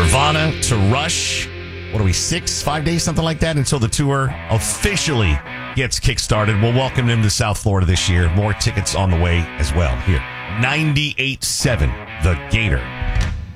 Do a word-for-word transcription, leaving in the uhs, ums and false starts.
Nirvana to Rush. What are we, six, five days, something like that, until the tour officially gets kickstarted. We'll welcome them to South Florida this year. More tickets on the way as well here. ninety-eight point seven The Gator.